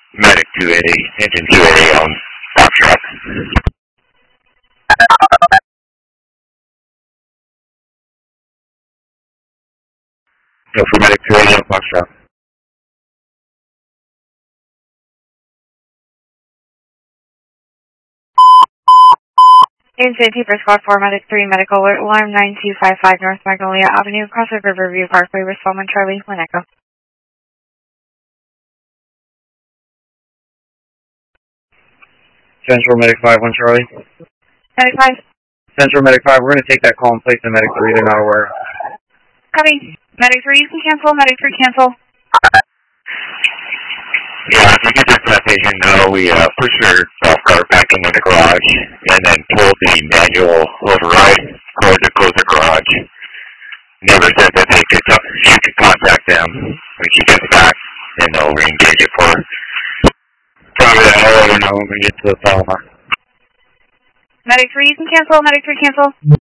Medic 280, engine 280 on Foxtrot. No, for Medic 280 on Foxtrot. ASAP for Squad 4, Medic 3, Medical Alert, Alarm 9255 North Magnolia Avenue, Crossroad Riverview Parkway, Respondent Charlie, 1 Echo. Central Medic 5, 1 Charlie. Medic 5. Central Medic 5, we're going to take that call and place the Medic 3, they're not aware. Copy. Medic 3, you can cancel. Medic 3, cancel. Yeah, if we get this patient know, we push her golf cart back into the garage and then pull the manual override to close the garage. Never said that they could she could contact them when she gets back and they'll re-engage it for her. Probably that all over now when we get to the Palomar. Medic 3, you can cancel. Medic 3, cancel.